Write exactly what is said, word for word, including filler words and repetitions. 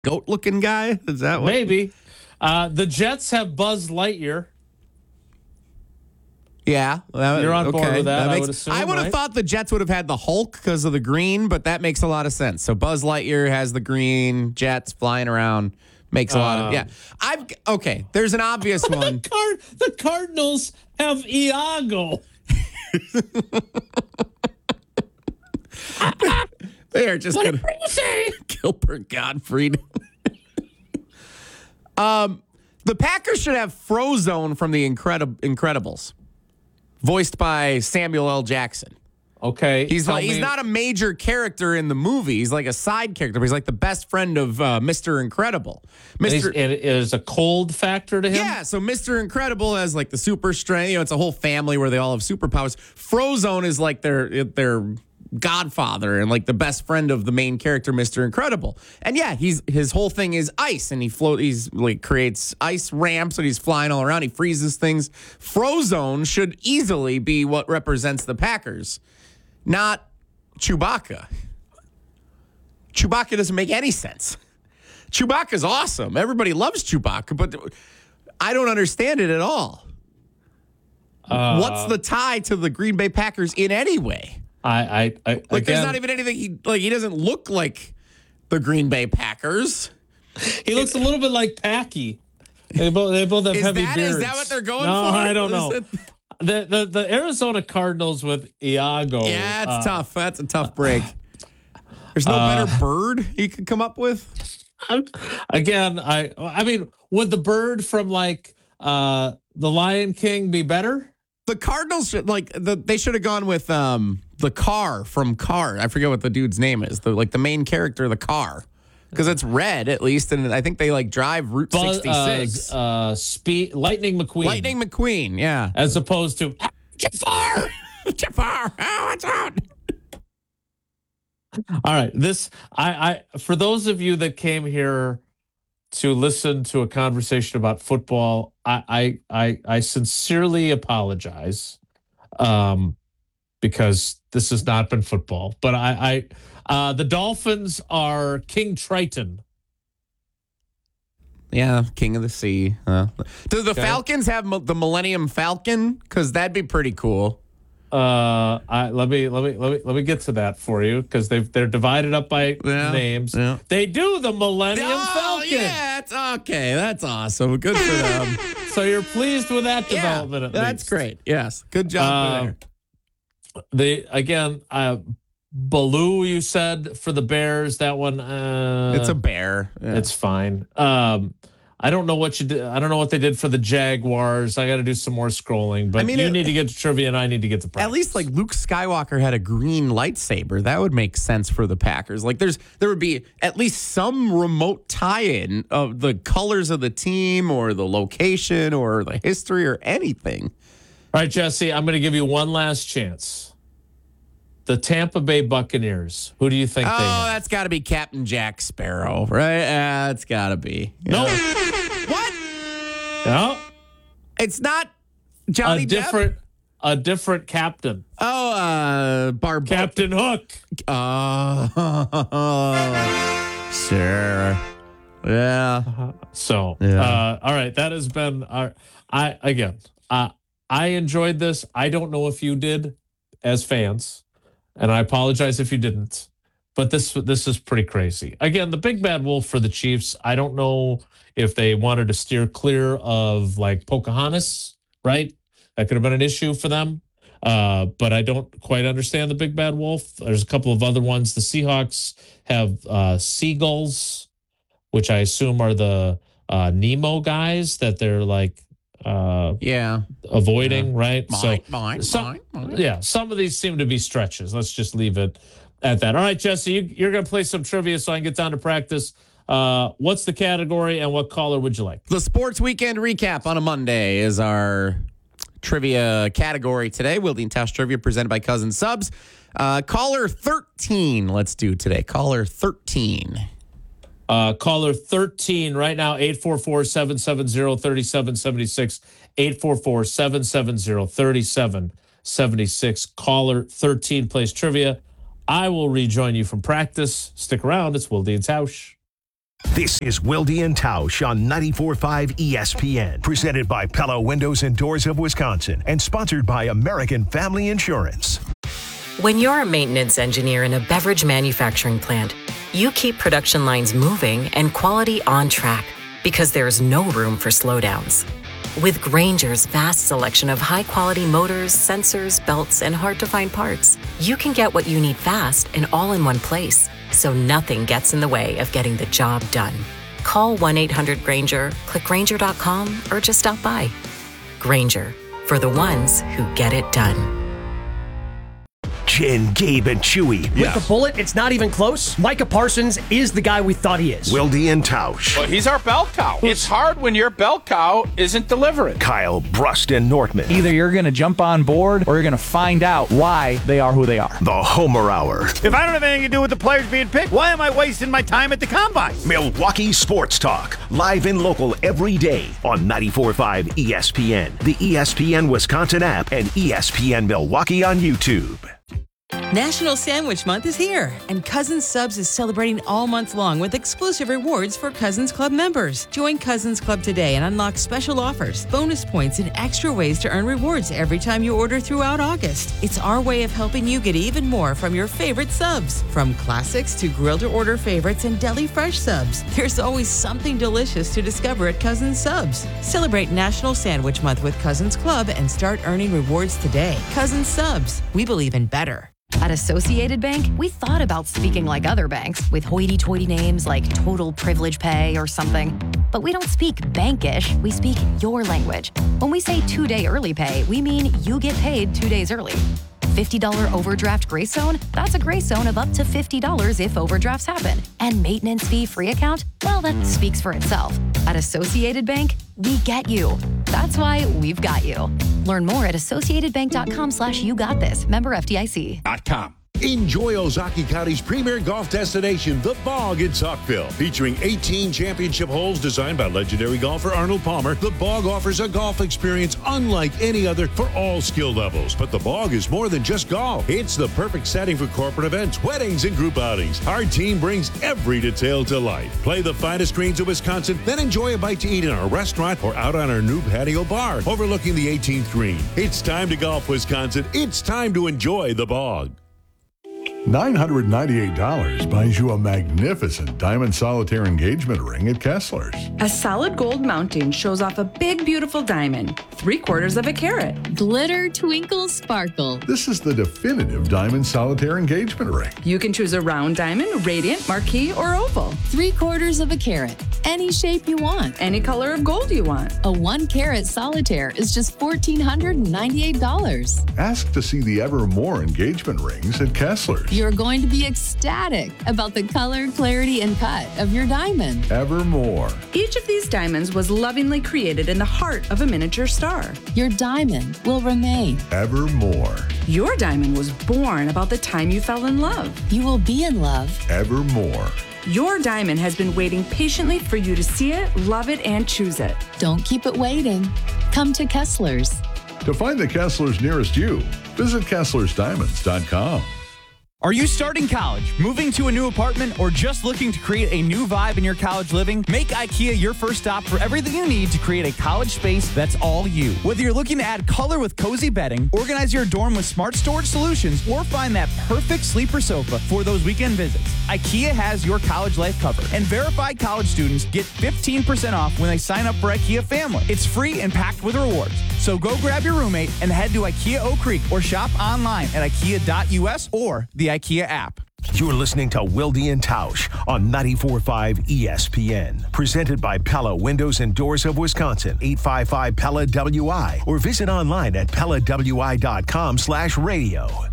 goat-looking guy? Is that what? Maybe. Uh, the Jets have Buzz Lightyear. Yeah. That, You're on okay. board with that, that I makes, would assume, I would have right? thought the Jets would have had the Hulk because of the green, but that makes a lot of sense. So Buzz Lightyear has the green, Jets flying around. Makes a lot of, Um, yeah. I've, okay, there's an obvious one. the, Card- the Cardinals have Iago. They are just What going are you saying? to Gilbert Gottfried. um, the Packers should have Frozone from the Incredi- Incredibles, voiced by Samuel L. Jackson. Okay. He's tell like, he's me- not a major character in the movie. He's like a side character, but he's like the best friend of uh, Mister Incredible. and he's- Mister It is a cold factor to him? Yeah, so Mister Incredible has like the super strength. You know, it's a whole family where they all have superpowers. Frozone is like their their godfather and like the best friend of the main character, Mister Incredible. And yeah, he's his whole thing is ice, and he float. He's like creates ice ramps, and he's flying all around. He freezes things. Frozone should easily be what represents the Packers, not Chewbacca. Chewbacca doesn't make any sense. Chewbacca's awesome. Everybody loves Chewbacca, but I don't understand it at all. Uh, What's the tie to the Green Bay Packers in any way? I, I, I Like, again, there's not even anything. He like. He doesn't look like the Green Bay Packers. he looks a little bit like Packy. They both, they both have Is heavy that beards. is that what they're going no, for? I don't Is know. it- The, the the Arizona Cardinals with Iago. Yeah, it's uh, tough. That's a tough break. There's no Uh, better bird he could come up with. Again, I I mean, would the bird from like uh, the Lion King be better? The Cardinals should like the they should have gone with um the car from Car. I forget what the dude's name is. The like the main character, the car, because it's red at least, and I think they like drive Route Buzz, sixty-six. Uh, uh, speed, Lightning McQueen. Lightning McQueen, yeah. As opposed to Jafar. Jafar, oh, what's out? All right, this I, I for those of you that came here to listen to a conversation about football, I I I, I sincerely apologize, um, because this has not been football. But I, I uh, the Dolphins are King Triton. Yeah, King of the Sea. Huh? Do the Okay. Falcons have mo- the Millennium Falcon? Because that'd be pretty cool. Uh, I, let me let me let me let me get to that for you because they they're divided up by Yeah, names. yeah. They do the Millennium Oh, Falcon. yeah, it's okay. That's awesome. Good for them. So you're pleased with that Yeah, development? At that's least. great. Yes, good job Um, there. They again, uh, Baloo. You said for the Bears that one. Uh, It's a bear. Yeah. It's fine. Um, I don't know what you did. I don't know what they did for the Jaguars. I got to do some more scrolling. But I mean, you it- need to get to trivia, and I need to get to practice. At least like Luke Skywalker had a green lightsaber. That would make sense for the Packers. Like there's there would be at least some remote tie-in of the colors of the team or the location or the history or anything. All right, Jesse. I'm going to give you one last chance. The Tampa Bay Buccaneers. Who do you think Oh, they have? that's got to be Captain Jack Sparrow, right? Yeah, that's got to be. No, What? no, It's not a Johnny Depp? different, a different captain, Oh, uh, Barb. Captain Hook. Oh, sure. Yeah. So, Yeah. uh, all right, that has been our. I again, uh, I enjoyed this. I don't know if you did, as fans, and I apologize if you didn't. But this this is pretty crazy. Again, the big bad wolf for the Chiefs. I don't know if they wanted to steer clear of like Pocahontas, right? That could have been an issue for them. Uh, but I don't quite understand the big bad wolf. There's a couple of other ones. The Seahawks have uh, seagulls, which I assume are the uh, Nemo guys that they're like uh, Yeah. avoiding, right? Mine, mine, some, mine, mine. yeah, some of these seem to be stretches. Let's just leave it at that. All right, Jesse, you, you're going to play some trivia so I can get down to practice. Uh, what's the category and what caller would you like? The Sports Weekend Recap on a Monday is our trivia category today. Wilding Tausch Trivia presented by Cousin Subs. Uh, caller thirteen, let's do today. Caller thirteen. Uh, caller thirteen right now, eight four four, seven seven zero, three seven seven six, eight four four, seven seven zero, three seven seven six. Caller thirteen plays trivia. I will rejoin you from practice. Stick around. It's Wildy and Tausch. This is Wilde and Tausch on ninety-four point five E S P N, presented by Pella Windows and Doors of Wisconsin, and sponsored by American Family Insurance. When you're a maintenance engineer in a beverage manufacturing plant, you keep production lines moving and quality on track because there's no room for slowdowns. With Grainger's vast selection of high-quality motors, sensors, belts, and hard-to-find parts, you can get what you need fast and all in one place, so nothing gets in the way of getting the job done. Call one eight hundred Grainger, click Grainger dot com, or just stop by. Grainger, for the ones who get it done. Jen, Gabe, and Chewy. With the bullet, it's not even close. Micah Parsons is the guy we thought he is. Wilde and Tausch. Well, he's our bell cow. It's hard when your bell cow isn't delivering. Kyle, Brust, and Nortman. Either you're going to jump on board or you're going to find out why they are who they are. The Homer Hour. If I don't have anything to do with the players being picked, why am I wasting my time at the combine? Milwaukee Sports Talk. Live and local every day on ninety-four point five E S P N, the E S P N Wisconsin app, and E S P N Milwaukee on YouTube. National Sandwich Month is here, and Cousins Subs is celebrating all month long with exclusive rewards for Cousins Club members. Join Cousins Club today and unlock special offers, bonus points, and extra ways to earn rewards every time you order throughout August. It's our way of helping you get even more from your favorite subs. From classics to grill-to-order favorites and deli fresh subs, there's always something delicious to discover at Cousins Subs. Celebrate National Sandwich Month with Cousins Club and start earning rewards today. Cousins Subs. We believe in better. At Associated Bank, we thought about speaking like other banks with hoity-toity names like Total Privilege Pay or something. But we don't speak bankish, we speak your language. When we say two-day early pay, we mean you get paid two days early. fifty dollars overdraft grace zone? That's a grace zone of up to fifty dollars if overdrafts happen. And maintenance fee-free account? Well, that speaks for itself. At Associated Bank, we get you. That's why we've got you. Learn more at associatedbank.com slash you got this. Member F D I C. .com. Enjoy Ozaukee County's premier golf destination, The Bog in Saukville. Featuring eighteen championship holes designed by legendary golfer Arnold Palmer, The Bog offers a golf experience unlike any other for all skill levels. But The Bog is more than just golf. It's the perfect setting for corporate events, weddings, and group outings. Our team brings every detail to life. Play the finest greens of Wisconsin, then enjoy a bite to eat in our restaurant or out on our new patio bar overlooking the eighteenth green. It's time to golf, Wisconsin. It's time to enjoy The Bog. nine hundred ninety-eight dollars buys you a magnificent diamond solitaire engagement ring at Kessler's. A solid gold mounting shows off a big, beautiful diamond, three quarters of a carat. Glitter, twinkle, sparkle. This is the definitive diamond solitaire engagement ring. You can choose a round diamond, radiant, marquise, or oval. Three quarters of a carat. Any shape you want. Any color of gold you want. A one carat solitaire is just one thousand four hundred ninety-eight dollars. Ask to see the Evermore engagement rings at Kessler's. You're going to be ecstatic about the color, clarity, and cut of your diamond. Evermore. Each of these diamonds was lovingly created in the heart of a miniature star. Your diamond will remain. Evermore. Your diamond was born about the time you fell in love. You will be in love. Evermore. Your diamond has been waiting patiently for you to see it, love it, and choose it. Don't keep it waiting. Come to Kessler's. To find the Kessler's nearest you, visit Kesslers Diamonds dot com. Are you starting college, moving to a new apartment, or just looking to create a new vibe in your college living? Make IKEA your first stop for everything you need to create a college space that's all you. Whether you're looking to add color with cozy bedding, organize your dorm with smart storage solutions, or find that perfect sleeper sofa for those weekend visits, IKEA has your college life covered. And verified college students get fifteen percent off when they sign up for IKEA Family. It's free and packed with rewards. So go grab your roommate and head to IKEA Oak Creek or shop online at ikea dot U S or the IKEA app. You're listening to Wilde and Tausch on ninety-four point five E S P N. Presented by Pella Windows and Doors of Wisconsin. eight five five Pella W I or visit online at pella w i dot com slash radio.